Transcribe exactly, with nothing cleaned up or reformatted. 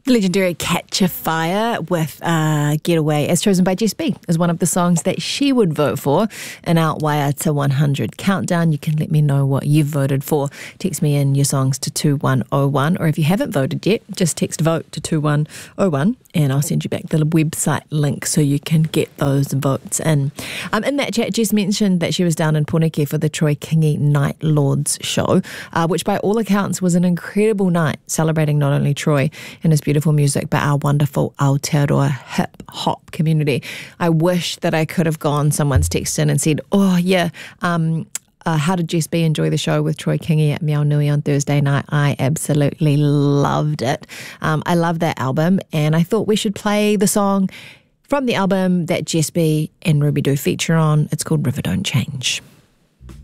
The legendary Catch a Fire with uh, Getaway, as chosen by Jess B, is one of the songs that she would vote for in our Waiata one hundred countdown. You can let me know what you've voted for. Text me in your songs to two one oh one, or if you haven't voted yet, just text vote to two one oh one and I'll send you back the website link so you can get those votes in. Um, in that chat, Jess mentioned that she was down in Poneke for the Troy Kingi Night Lords show, uh, which by all accounts was an incredible night, celebrating not only Troy and his beautiful music, but our wonderful Aotearoa hip-hop community. I wish that I could have gone. Someone's texted in and said, oh yeah, um, Uh, how did Jess B enjoy the show with Troy Kingi at Meow Nui on Thursday night? I absolutely loved it. Um, I love that album, and I thought we should play the song from the album that Jess B and Ruby Doo feature on. It's called River Don't Change.